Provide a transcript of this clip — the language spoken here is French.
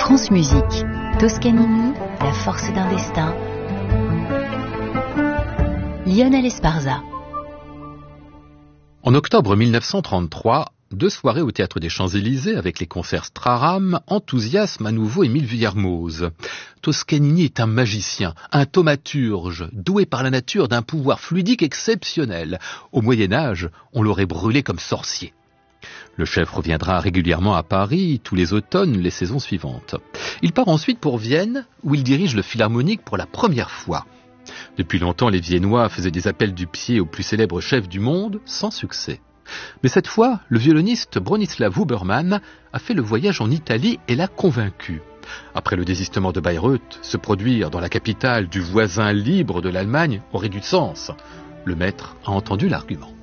France Musique, Toscanini, La force d'un destin. Lionel Esparza. En octobre 1933, 2 soirées au Théâtre des Champs-Élysées avec les concerts Straram enthousiasment à nouveau Émile Vuillermoz. Toscanini est un magicien, un thaumaturge, doué par la nature d'un pouvoir fluidique exceptionnel. Au Moyen-Âge, on l'aurait brûlé comme sorcier. Le chef reviendra régulièrement à Paris, tous les automnes, les saisons suivantes. Il part ensuite pour Vienne, où il dirige le Philharmonique pour la première fois. Depuis longtemps, les Viennois faisaient des appels du pied au plus célèbre chef du monde, sans succès. Mais cette fois, le violoniste Bronislaw Huberman a fait le voyage en Italie et l'a convaincu. Après le désistement de Bayreuth, se produire dans la capitale du voisin libre de l'Allemagne aurait du sens. Le maître a entendu l'argument.